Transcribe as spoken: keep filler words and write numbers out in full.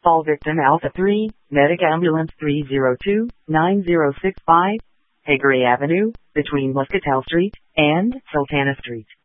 Fall victim Alpha three, Medic Ambulance three zero two, nine zero six five, Hickory Avenue, between Muscatel Street and Sultana Street.